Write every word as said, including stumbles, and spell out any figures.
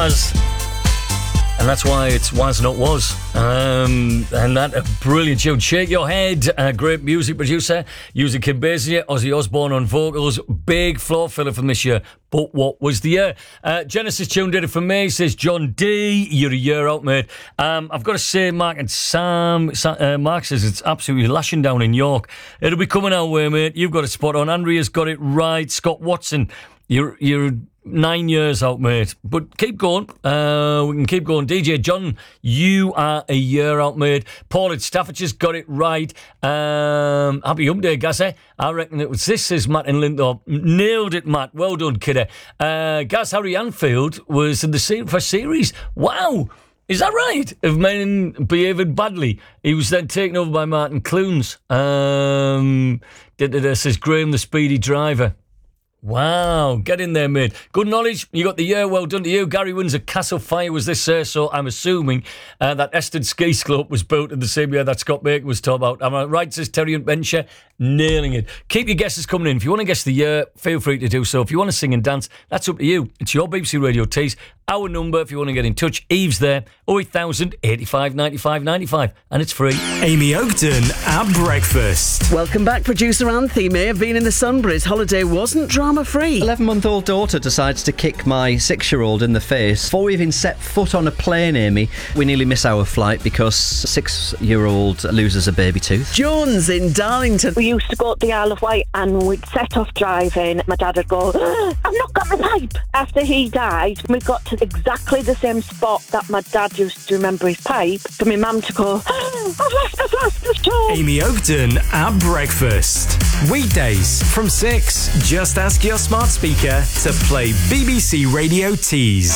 was. And that's why it's was not was. Um, and that a brilliant tune. Shake Your Head, a great music producer, using Kim Basinger, Ozzy Osbourne on vocals. Big floor filler from this year. But what was the year? Uh, Genesis tune did it for me, says John D. You're a year out, mate. Um, I've got to say, Mark and Sam, Sam uh, Mark says it's absolutely lashing down in York. It'll be coming our way, mate. You've got it spot on. Andrea's got it right. Scott Watson, you're you're nine years out, mate. But keep going. Uh, we can keep going. D J John, you are a year out, mate. Paul at Staffordshire's got it right. Um, happy hump day, Gazza. I reckon it was this, says Matt in Linthorpe. Nailed it, Matt. Well done, kidder. Uh, Gaz Harry Anfield was in the se- first series. Wow. Is that right? Of men behaving badly. He was then taken over by Martin Clunes. Um, says Graham, the speedy driver. Wow, get in there, mate. Good knowledge. You got the year. Well done to you. Gary Windsor Castle Fire was this year, so I'm assuming uh, that Eston Ski Slope was built in the same year that Scott Baker was talking about. Am I right, says Terry and Bencher? Nailing it. Keep your guesses coming in. If you want to guess the year, feel free to do so. If you want to sing and dance, that's up to you. It's your B B C Radio Tees. Our number, if you want to get in touch, Eve's there, oh eight thousand, eighty-five, ninety-five, ninety-five, and it's free. Amy Oakton at breakfast. Welcome back, producer Anthony. May have been in the Sunbury's. Holiday wasn't drama-free. eleven-month-old daughter decides to kick my six-year-old in the face. Before we even set foot on a plane, Amy, we nearly miss our flight because six-year-old loses a baby tooth. Jones in Darlington. We used to go to the Isle of Wight and we'd set off driving. My dad would go, I've not got my pipe. After he died, we got to exactly the same spot that my dad used to remember his pipe, for my mum to go, I've lost my flask of chalk. Amy Oakton at breakfast. Weekdays from six. Just ask your smart speaker to play B B C Radio Tees.